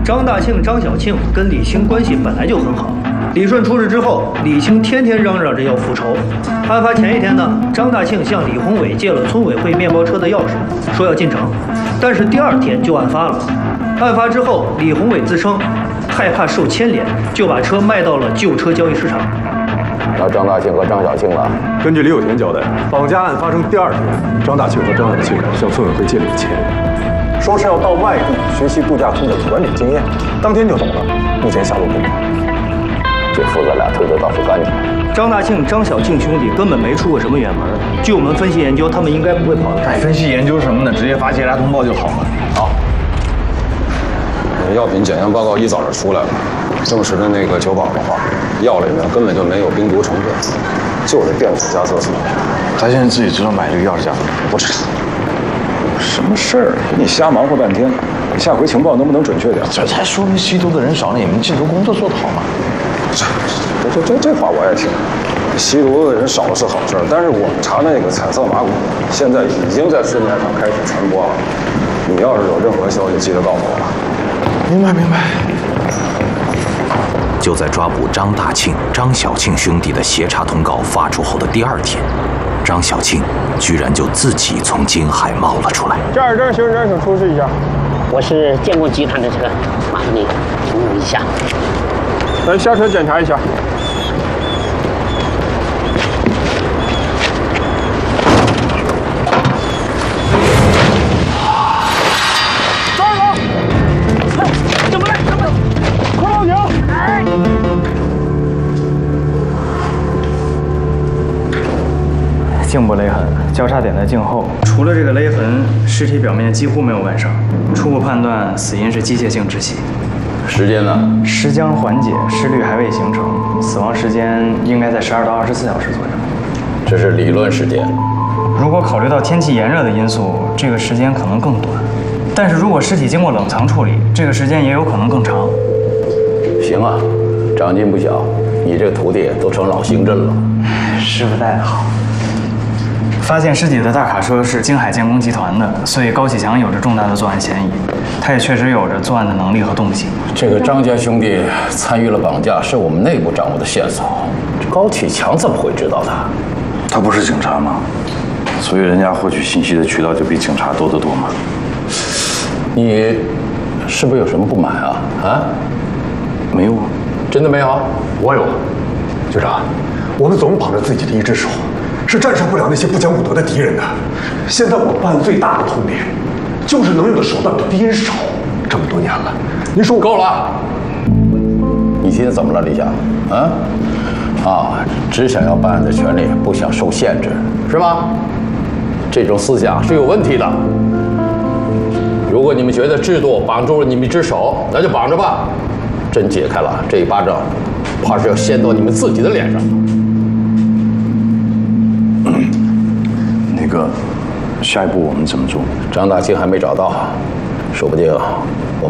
张大庆、张小庆跟李青关系本来就很好。李顺出事之后，李青天天嚷嚷着要复仇。案发前一天呢，张大庆向李宏伟借了村委会面包车的钥匙，说要进城，但是第2天就案发了。案发之后，李宏伟自称害怕受牵连，就把车卖到了旧车交易市场。 那张大庆和张小庆呢？ 根据李有田交代，绑架案发生第2天，张大庆和张小庆向村委会借了钱，说是要到外地学习度假村的管理经验，当天就走了，目前下落不明。 这父子俩推得倒是干净。 张大庆、张小庆兄弟根本没出过什么远门，据我们分析研究，他们应该不会跑得太远。 分析研究什么呢？直接发协查通报就好了。 好。药品检验报告一早就出来了，证实的那个酒保的话，药里面根本就没有冰毒成分，就是电子加色素。 他现在自己知道买这个药是假的？ 不知道。什么事儿？你瞎忙活半天，下回情报能不能准确点？ 这才说明吸毒的人少了，你们禁毒工作做得好吗？ 这话我也听。吸毒的人少是好事，但是我们查那个彩色麻古，现在已经在市面上开始传播了。你要是有任何消息，记得告诉我吧。 明白。 就在抓捕张大庆、张小庆兄弟的协查通告发出后的第2天，张小庆居然就自己从京海冒了出来。 驾驶证、行驶证，请出示一下。 我是建工集团的车，麻烦你等我一下。 来，下车检查一下。 颈部勒痕，交叉点在颈后。除了这个勒痕，尸体表面几乎没有外伤。初步判断，死因是机械性窒息。 时间呢？ 尸僵缓解，尸律还未形成，死亡时间应该在12到24小时左右。 这是理论时间。 如果考虑到天气炎热的因素，这个时间可能更短。但是如果尸体经过冷藏处理，这个时间也有可能更长。 行啊，长进不小，你这个徒弟都成老刑侦了。 师傅带得好。发现尸体的大卡车是京海建工集团的，所以高启强有着重大的作案嫌疑。他也确实有着作案的能力和动机。 这个张家兄弟参与了绑架，是我们内部掌握的线索。这高启强怎么会知道他？ 他不是警察吗？所以人家获取信息的渠道就比警察多得多嘛。 你是不是有什么不满啊？啊？ 没有啊， 真的没有？ 我有，局长，我们总绑着自己的一只手，是战胜不了那些不讲武德的敌人的。现在我办最大的痛点，就是能用的手段比敌人少。这么多年了，您说够了！你今天怎么了，李想？只想要办案的权利，不想受限制，是吗？这种思想是有问题的。如果你们觉得制度绑住了你们一只手，那就绑着吧。真解开了，这一巴掌，怕是要掀到你们自己的脸上。 那个，下一步我们怎么做？ 张大庆还没找到，说不定我